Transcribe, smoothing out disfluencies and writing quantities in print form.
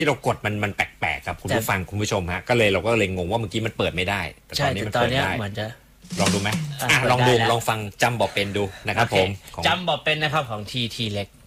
ที่เรากดมันแปลกๆครับคุณผู้ฟังคุณผู้ชมฮะก็เลยเราก็เลยงงว่าเมื่อกี้มันเปิดไม่ได้แต่ตอนนี้มันเปิดได้เหมือนจะลองดูไหมลองดูลองฟังจำบอกเป็นดูนะครับผมจำบอกเป็นนะครับของทีเล็ก